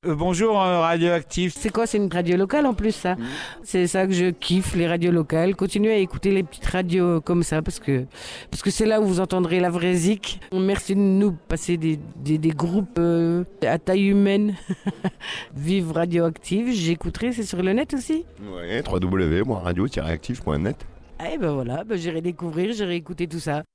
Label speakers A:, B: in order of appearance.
A: Bonjour Radioactif.
B: C'est quoi, c'est une radio locale en plus ça? C'est ça que je kiffe, les radios locales. Continuez à écouter les petites radios comme ça parce que c'est là où vous entendrez la vraie zik. Merci de nous passer des groupes à taille humaine. Vive Radioactive, j'écouterai, c'est sur le net aussi?
C: Ouais, www.radio-active.net.
B: Eh ben voilà, j'irai découvrir, j'irai écouter tout ça.